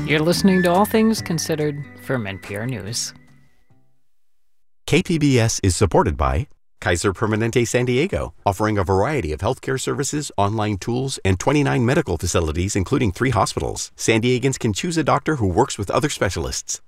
You're listening to All Things Considered from NPR News. KPBS is supported by Kaiser Permanente San Diego, offering a variety of healthcare services, online tools, and 29 medical facilities, including 3 hospitals. San Diegans can choose a doctor who works with other specialists.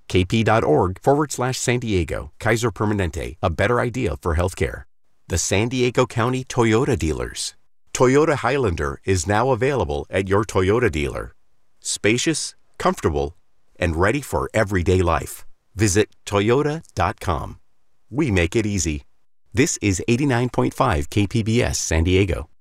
kp.org/San Diego. Kaiser Permanente, a better idea for healthcare. The San Diego County Toyota dealers. Toyota Highlander is now available at your Toyota dealer. Spacious, comfortable, and ready for everyday life. Visit Toyota.com. We make it easy. This is 89.5 KPBS San Diego.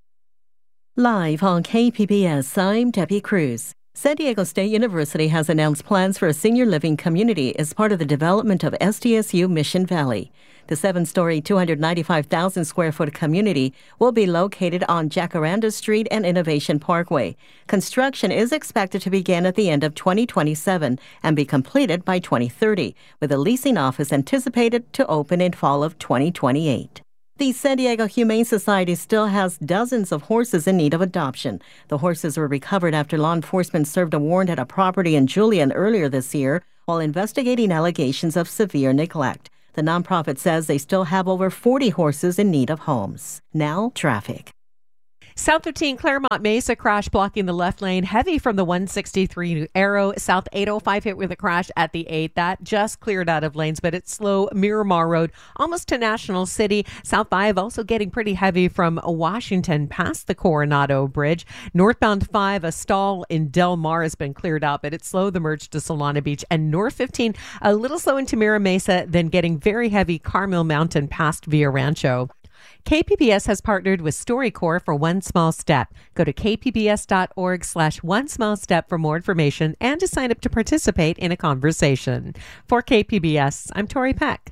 Live on KPBS, I'm Debbie Cruz. San Diego State University has announced plans for a senior living community as part of the development of SDSU Mission Valley. The 7-story, 295,000 square foot community will be located on Jacaranda Street and Innovation Parkway. Construction is expected to begin at the end of 2027 and be completed by 2030, with a leasing office anticipated to open in fall of 2028. The San Diego Humane Society still has dozens of horses in need of adoption. The horses were recovered after law enforcement served a warrant at a property in Julian earlier this year while investigating allegations of severe neglect. The nonprofit says they still have over 40 horses in need of homes. Now, traffic. South 15 Claremont Mesa crash blocking the left lane. Heavy from the 163 to Arrow. South 805 hit with a crash at the 8. That just cleared out of lanes, but it's slow. Miramar Road almost to National City. South 5 also getting pretty heavy from Washington past the Coronado Bridge. Northbound 5, a stall in Del Mar has been cleared out, but it's slow the merge to Solana Beach. And North 15 a little slow into Mira Mesa, then getting very heavy Carmel Mountain past Villa Rancho. KPBS has partnered with StoryCorps for One Small Step. Go to kpbs.org/one small step for more information and to sign up to participate in a conversation. For KPBS, I'm Tori Peck.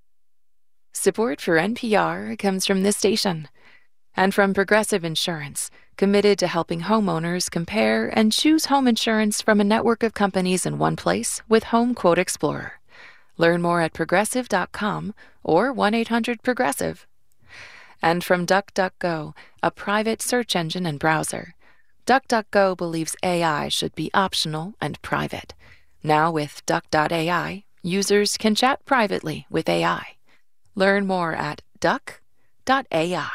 Support for NPR comes from this station and from Progressive Insurance, committed to helping homeowners compare and choose home insurance from a network of companies in one place with Home Quote Explorer. Learn more at progressive.com or 1-800-PROGRESSIVE. And from DuckDuckGo, a private search engine and browser. DuckDuckGo believes AI should be optional and private. Now with Duck.ai, users can chat privately with AI. Learn more at duck.ai.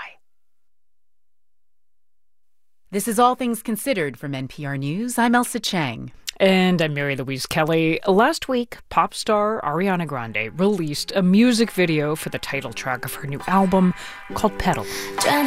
This is All Things Considered from NPR News. I'm Elsa Chang. And I'm Mary Louise Kelly. Last week, pop star Ariana Grande released a music video for the title track of her new album called Pedal.